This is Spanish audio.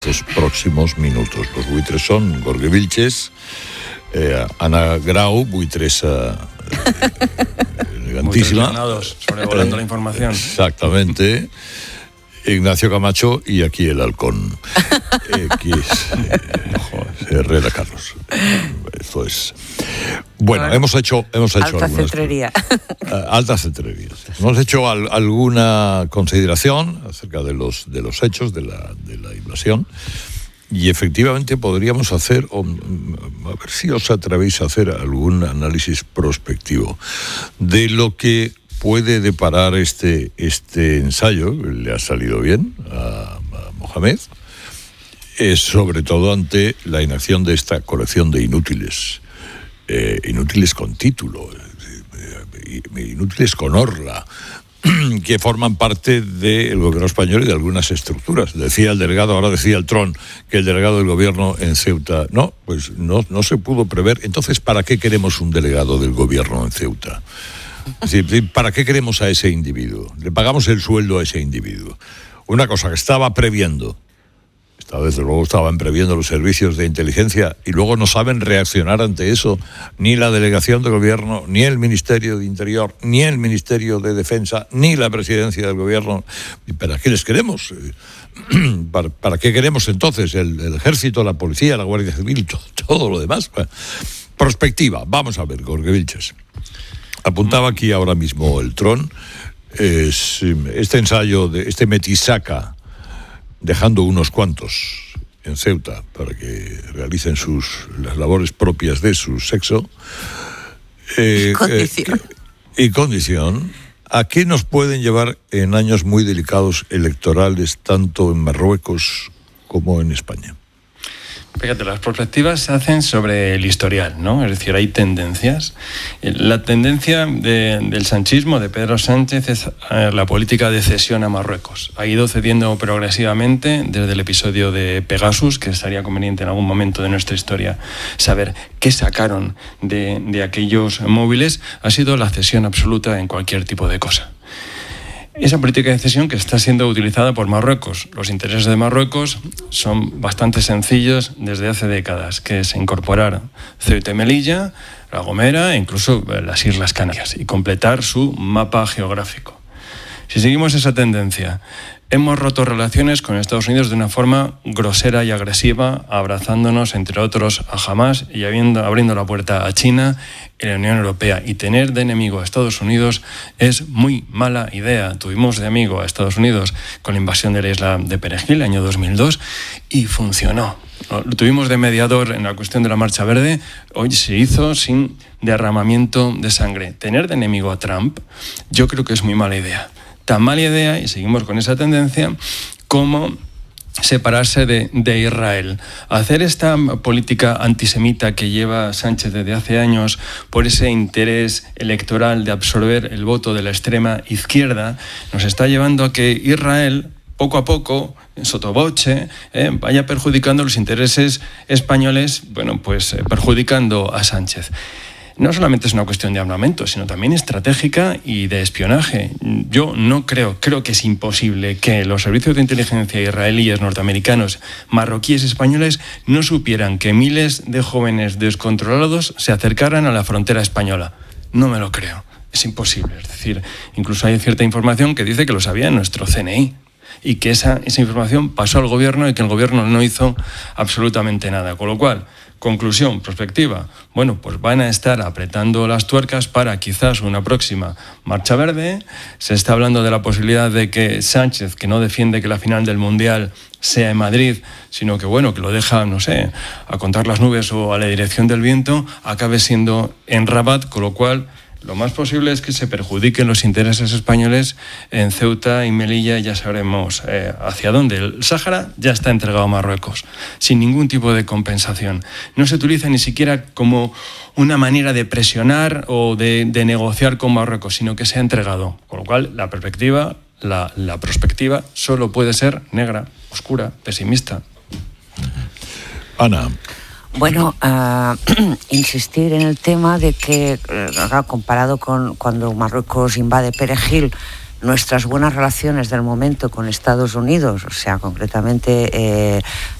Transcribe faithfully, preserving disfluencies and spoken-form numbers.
estos próximos minutos. Los buitres son Jorge Vilches, eh, Ana Grau, buitresa eh, elegantísima. Sobrevolando la información. Exactamente. Ignacio Camacho y aquí el halcón. Eh, aquí es eh, Herrera Carlos. Esto es. Bueno, bueno, hemos hecho, hemos hecho alta algunas, cetrería. Uh, alta cetrería. Sí. Hemos hecho al, alguna consideración acerca de los de los hechos de la de la invasión y efectivamente podríamos hacer, o, a ver si os atrevéis a hacer algún análisis prospectivo de lo que puede deparar este este ensayo. Le ha salido bien a, a Mohamed, eh, sobre todo ante la inacción de esta colección de inútiles. Eh, inútiles con título, eh, inútiles con orla, que forman parte del gobierno español y de algunas estructuras. Decía el delegado, ahora decía el Tron, que el delegado del gobierno en Ceuta, no, pues no, no se pudo prever. Entonces, ¿para qué queremos un delegado del gobierno en Ceuta? Es decir, ¿para qué queremos a ese individuo? Le pagamos el sueldo a ese individuo. Una cosa que estaba previendo, desde luego estaban previendo los servicios de inteligencia y luego no saben reaccionar ante eso, ni la delegación de gobierno, ni el Ministerio de Interior, ni el Ministerio de Defensa, ni la presidencia del gobierno. ¿Para qué les queremos? ¿Para, para qué queremos entonces el, el ejército, la policía, la Guardia Civil, todo, todo lo demás? Prospectiva, vamos a ver, Jorge Vilches. Apuntaba aquí ahora mismo el Tron, es, este ensayo, de este metisaca, dejando unos cuantos en Ceuta para que realicen sus las labores propias de su sexo eh, condición. Eh, y condición, ¿a qué nos pueden llevar en años muy delicados electorales tanto en Marruecos como en España? Fíjate, las perspectivas se hacen sobre el historial, ¿no? Es decir, hay tendencias. La tendencia de, del sanchismo, de Pedro Sánchez, es la política de cesión a Marruecos. Ha ido cediendo progresivamente desde el episodio de Pegasus, que estaría conveniente en algún momento de nuestra historia saber qué sacaron de, de aquellos móviles. Ha sido la cesión absoluta en cualquier tipo de cosa. Esa política de cesión que está siendo utilizada por Marruecos. Los intereses de Marruecos son bastante sencillos desde hace décadas, que es incorporar Ceuta y Melilla, La Gomera e incluso las Islas Canarias y completar su mapa geográfico. Si seguimos esa tendencia, hemos roto relaciones con Estados Unidos de una forma grosera y agresiva, abrazándonos, entre otros, a Hamás y habiendo, abriendo la puerta a China y la Unión Europea. Y tener de enemigo a Estados Unidos es muy mala idea. Tuvimos de amigo a Estados Unidos con la invasión de la isla de Perejil, año dos mil dos, y funcionó. Lo tuvimos de mediador en la cuestión de la Marcha Verde. Hoy se hizo sin derramamiento de sangre. Tener de enemigo a Trump, yo creo que es muy mala idea. Tan mala idea, y seguimos con esa tendencia, como separarse de, de Israel. Hacer esta política antisemita que lleva Sánchez desde hace años por ese interés electoral de absorber el voto de la extrema izquierda, nos está llevando a que Israel, poco a poco, en sotoboche, eh, vaya perjudicando los intereses españoles, bueno, pues eh, perjudicando a Sánchez. No solamente es una cuestión de armamento, sino también estratégica y de espionaje. Yo no creo, creo que es imposible que los servicios de inteligencia israelíes, norteamericanos, marroquíes, españoles no supieran que miles de jóvenes descontrolados se acercaran a la frontera española. No me lo creo, es imposible. Es decir, incluso hay cierta información que dice que lo sabía nuestro C N I y que esa, esa información pasó al gobierno y que el gobierno no hizo absolutamente nada. Con lo cual, conclusión, perspectiva, bueno, pues van a estar apretando las tuercas para quizás una próxima Marcha Verde. Se está hablando de la posibilidad de que Sánchez, que no defiende que la final del Mundial sea en Madrid, sino que bueno, que lo deja, no sé, a contar las nubes o a la dirección del viento, acabe siendo en Rabat, con lo cual lo más posible es que se perjudiquen los intereses españoles en Ceuta y Melilla, y ya sabremos eh, hacia dónde. El Sáhara ya está entregado a Marruecos, sin ningún tipo de compensación. No se utiliza ni siquiera como una manera de presionar o de, de negociar con Marruecos, sino que se ha entregado. Con lo cual, la perspectiva, la, la prospectiva, solo puede ser negra, oscura, pesimista. Ana. Bueno, uh, insistir en el tema de que, uh, comparado con cuando Marruecos invade Perejil, nuestras buenas relaciones del momento con Estados Unidos, o sea, concretamente eh,